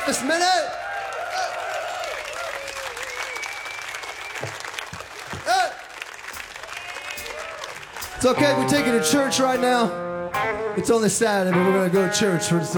This minute. It's okay, we're taking to church right now. It's only Saturday, but we're gonna go to church for